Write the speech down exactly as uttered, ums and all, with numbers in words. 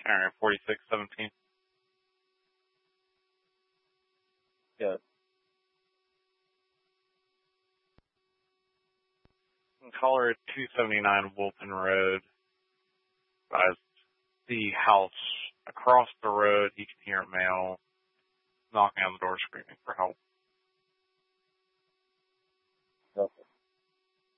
All right, forty-six seventeen. Yeah. Caller at two seventy-nine Wolfen Road. Advised the house across the road. He can hear a male knocking on the door screaming for help.